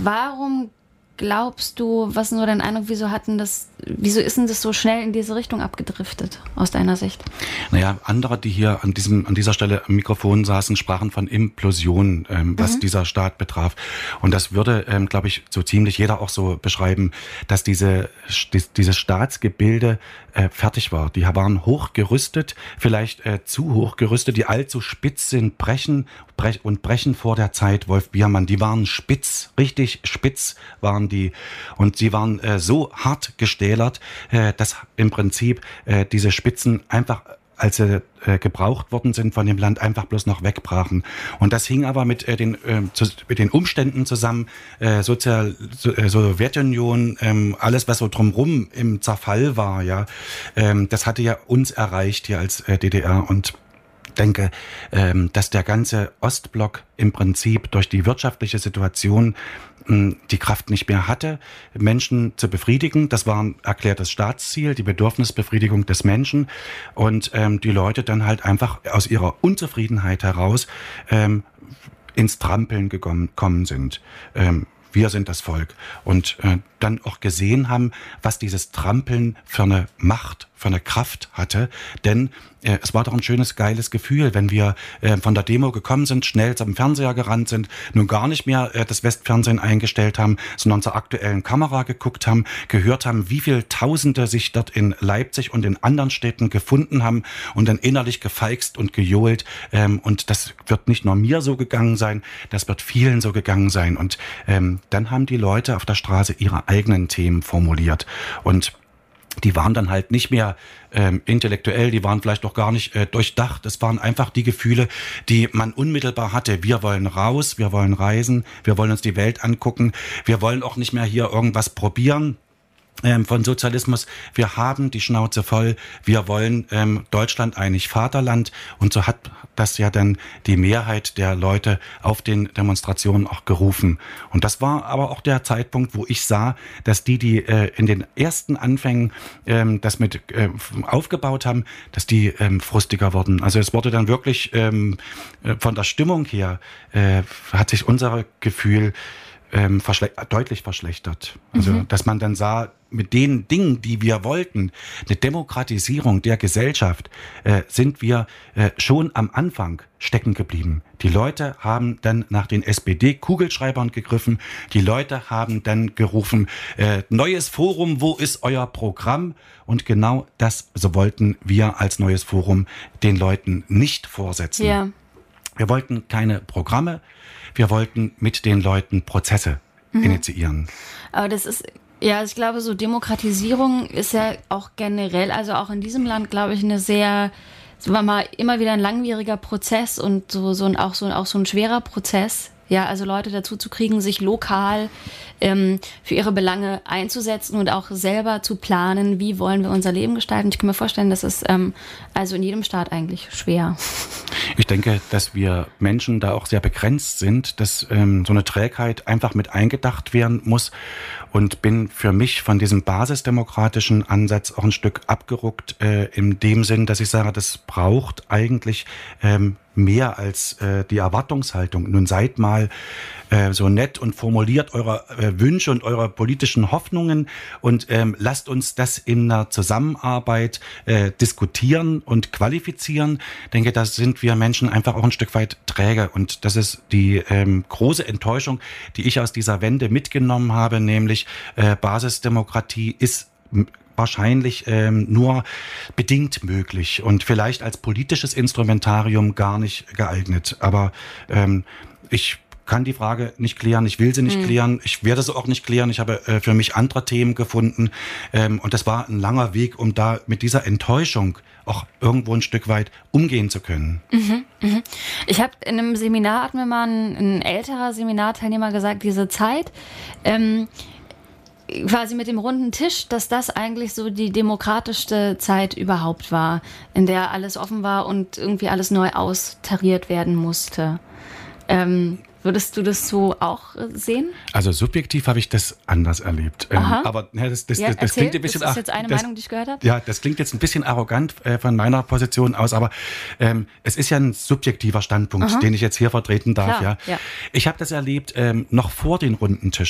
Warum glaubst du, was ist nur dein Eindruck, wieso ist denn das so schnell in diese Richtung abgedriftet, aus deiner Sicht? Naja, andere, die hier an dieser Stelle am Mikrofon saßen, sprachen von Implosion, was dieser Staat betraf. Und das würde, glaube ich, so ziemlich jeder auch so beschreiben, dass dieses Staatsgebilde fertig war. Die waren hochgerüstet, vielleicht zu hochgerüstet, die allzu spitz sind, brechen vor der Zeit, Wolf Biermann. Die waren spitz, richtig spitz waren die. Und sie waren so hart gestählert, dass im Prinzip diese Spitzen einfach, als sie gebraucht worden sind von dem Land, einfach bloß noch wegbrachen. Und das hing aber mit den Umständen zusammen, Sowjetunion, alles, was so drumherum im Zerfall war, ja, das hatte ja uns erreicht hier als DDR. Und denke, dass der ganze Ostblock im Prinzip durch die wirtschaftliche Situation die Kraft nicht mehr hatte, Menschen zu befriedigen. Das war ein erklärtes Staatsziel, die Bedürfnisbefriedigung des Menschen. Und die Leute dann halt einfach aus ihrer Unzufriedenheit heraus ins Trampeln gekommen sind. Wir sind das Volk. Und dann auch gesehen haben, was dieses Trampeln für eine Macht, für eine Kraft hatte. Denn es war doch ein schönes, geiles Gefühl, wenn wir von der Demo gekommen sind, schnell zum Fernseher gerannt sind, nun gar nicht mehr das Westfernsehen eingestellt haben, sondern zur aktuellen Kamera geguckt haben, gehört haben, wie viele Tausende sich dort in Leipzig und in anderen Städten gefunden haben und dann innerlich gefeixt und gejohlt. Und das wird nicht nur mir so gegangen sein, das wird vielen so gegangen sein. Und dann haben die Leute auf der Straße ihre eigenen Themen formuliert. Und die waren dann halt nicht mehr intellektuell, die waren vielleicht auch gar nicht durchdacht. Es waren einfach die Gefühle, die man unmittelbar hatte. Wir wollen raus, wir wollen reisen, wir wollen uns die Welt angucken, wir wollen auch nicht mehr hier irgendwas probieren von Sozialismus. Wir haben die Schnauze voll, wir wollen Deutschland einig Vaterland. Und so hat das ja dann die Mehrheit der Leute auf den Demonstrationen auch gerufen. Und das war aber auch der Zeitpunkt, wo ich sah, dass die in den ersten Anfängen das mit aufgebaut haben, dass die frustiger wurden. Also es wurde dann wirklich von der Stimmung her hat sich unser Gefühl deutlich verschlechtert. Also, dass man dann sah, mit den Dingen, die wir wollten, eine Demokratisierung der Gesellschaft, sind wir schon am Anfang stecken geblieben. Die Leute haben dann nach den SPD-Kugelschreibern gegriffen. Die Leute haben dann gerufen, neues Forum, wo ist euer Programm? Und genau das, so wollten wir als neues Forum den Leuten nicht vorsetzen. Ja. Wir wollten keine Programme, wir wollten mit den Leuten Prozesse initiieren. Aber das ist, ja, ich glaube, so Demokratisierung ist ja auch generell, also auch in diesem Land, glaube ich, eine sehr, sagen wir mal, immer wieder ein langwieriger Prozess und auch so ein schwerer Prozess. Ja, also Leute dazu zu kriegen, sich lokal für ihre Belange einzusetzen und auch selber zu planen, wie wollen wir unser Leben gestalten. Ich kann mir vorstellen, das ist also in jedem Staat eigentlich schwer. Ich denke, dass wir Menschen da auch sehr begrenzt sind, dass so eine Trägheit einfach mit eingedacht werden muss, und bin für mich von diesem basisdemokratischen Ansatz auch ein Stück abgeruckt, in dem Sinn, dass ich sage, das braucht eigentlich mehr als die Erwartungshaltung. Nun seid mal so nett und formuliert eure Wünsche und eure politischen Hoffnungen und lasst uns das in einer Zusammenarbeit diskutieren und qualifizieren. Ich denke, da sind wir Menschen einfach auch ein Stück weit träge, und das ist die große Enttäuschung, die ich aus dieser Wende mitgenommen habe, nämlich Basisdemokratie ist wahrscheinlich nur bedingt möglich und vielleicht als politisches Instrumentarium gar nicht geeignet. Aber ich kann die Frage nicht klären, ich will sie nicht klären, ich werde sie auch nicht klären. Ich habe für mich andere Themen gefunden, und das war ein langer Weg, um da mit dieser Enttäuschung auch irgendwo ein Stück weit umgehen zu können. Ich habe in einem Seminar, hat mir mal ein älterer Seminarteilnehmer gesagt, diese Zeit, quasi mit dem runden Tisch, dass das eigentlich so die demokratischste Zeit überhaupt war, in der alles offen war und irgendwie alles neu austariert werden musste. Würdest du das so auch sehen? Also subjektiv habe ich das anders erlebt. Aber das klingt ein bisschen... Das ist jetzt eine Meinung, die ich gehört habe? Ja, das klingt jetzt ein bisschen arrogant von meiner Position aus, aber es ist ja ein subjektiver Standpunkt, den ich jetzt hier vertreten darf. Klar, ja. Ich habe das erlebt noch vor den runden Tischen.